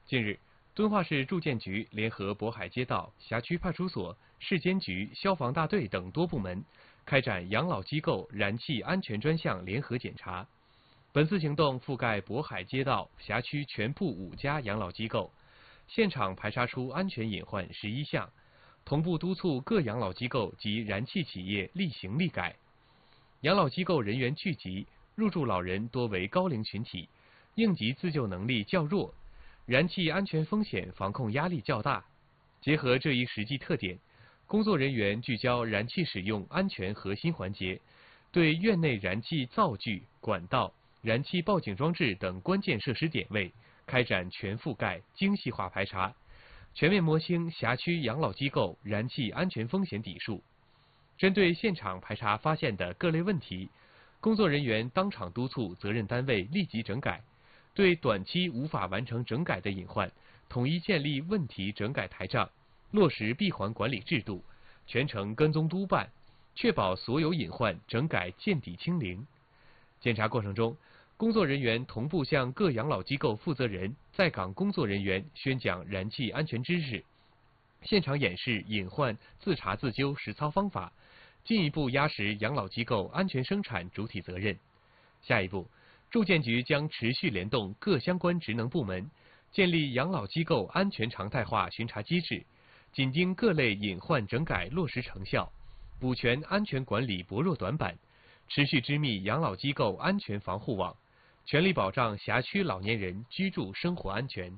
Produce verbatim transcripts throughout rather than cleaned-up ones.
近日，敦化市住建局联合渤海街道、辖区派出所、市监局、消防大队等多部门开展养老机构燃气安全专项联合检查。本次行动覆盖渤海街道、辖区全部五家养老机构，现场排查出安全隐患十一项，同步督促各养老机构及燃气企业立行立改。养老机构人员聚集，入住老人多为高龄群体，应急自救能力较弱，燃气安全风险防控压力较大。结合这一实际特点，工作人员聚焦燃气使用安全核心环节，对院内燃气灶具、管道、燃气报警装置等关键设施点位开展全覆盖、精细化排查，全面摸清辖区养老机构燃气安全风险底数。针对现场排查发现的各类问题，工作人员当场督促责任单位立即整改，对短期无法完成整改的隐患，统一建立问题整改台账，落实闭环管理制度，全程跟踪督办，确保所有隐患整改见底清零。检查过程中，工作人员同步向各养老机构负责人、在岗工作人员宣讲燃气安全知识，现场演示隐患自查自纠实操方法，进一步压实养老机构安全生产主体责任。下一步，住建局将持续联动各相关职能部门，建立养老机构安全常态化巡查机制，紧盯各类隐患整改落实成效，补全安全管理薄弱短板，持续织密养老机构安全防护网，全力保障辖区老年人居住生活安全。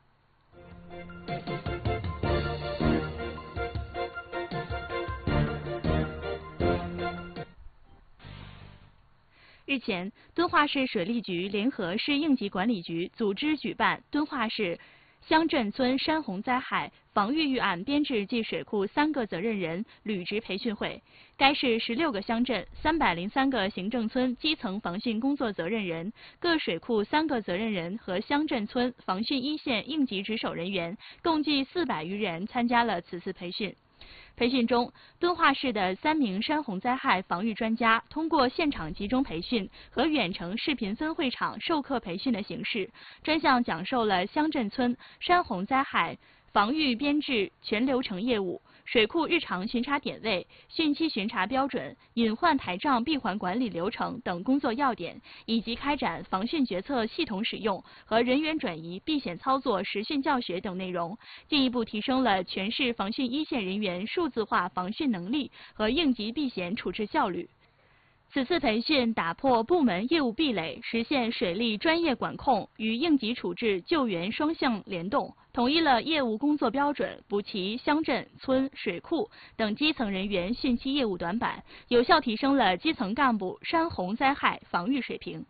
日前，敦化市水利局联合市应急管理局组织举办敦化市乡镇村山洪灾害防御预案编制暨水库三个责任人履职培训会。该市十六个乡镇、三百零三个行政村基层防汛工作责任人、各水库三个责任人和乡镇村防汛一线应急值守人员共计四百余人参加了此次培训。培训中，敦化市的三名山洪灾害防御专家通过现场集中培训和远程视频分会场授课培训的形式，专项讲授了乡镇村山洪灾害防御编制全流程业务、水库日常巡查点位、汛期巡查标准、隐患台账闭环管理流程等工作要点，以及开展防汛决策系统使用和人员转移避险操作实训教学等内容，进一步提升了全市防汛一线人员数字化防汛能力和应急避险处置效率。此次培训打破部门业务壁垒，实现水利专业管控与应急处置救援双向联动，统一了业务工作标准，补齐乡镇、村、水库等基层人员汛期业务短板，有效提升了基层干部山洪灾害防御水平。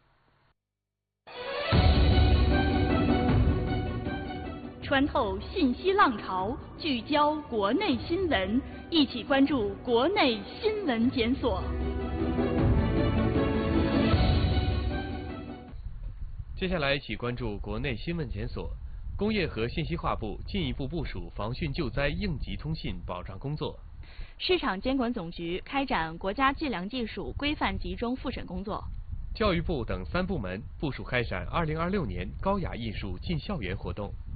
穿透信息浪潮，聚焦国内新闻，一起关注国内新闻检索。 接下来一起关注国内新闻检索。工业和信息化部进一步部署防汛救灾应急通信保障工作。 市场监管总局开展国家计量技术规范集中复审工作。 教育部等三部门部署开展二零二六年高雅艺术进校园活动。